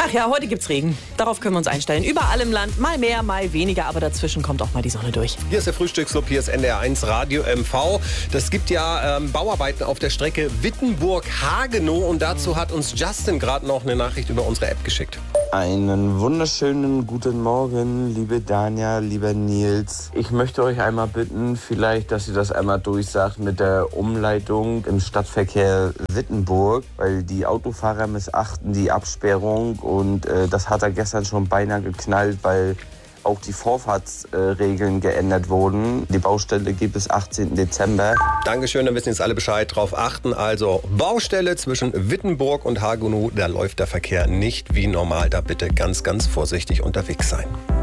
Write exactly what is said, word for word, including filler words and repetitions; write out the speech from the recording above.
Ach ja, heute gibt's Regen. Darauf können wir uns einstellen. Überall im Land, mal mehr, mal weniger, aber dazwischen kommt auch mal die Sonne durch. Hier ist der Frühstücksclub, hier ist N D R eins Radio M V. Das gibt ja ähm, Bauarbeiten auf der Strecke Wittenburg-Hagenow und dazu hat uns Justin gerade noch eine Nachricht über unsere App geschickt. Einen wunderschönen guten Morgen, liebe Danja, lieber Nils. Ich möchte euch einmal bitten, vielleicht, dass ihr das einmal durchsagt mit der Umleitung im Stadtverkehr Wittenburg, weil die Autofahrer missachten die Absperrung und äh, das hat er gestern schon beinahe geknallt, weil auch die Vorfahrtsregeln geändert wurden. Die Baustelle geht bis achtzehnten Dezember. Dankeschön, dann wissen jetzt alle Bescheid. Drauf achten. Also Baustelle zwischen Wittenburg und Hagenow, da läuft der Verkehr nicht wie normal. Da bitte ganz, ganz vorsichtig unterwegs sein.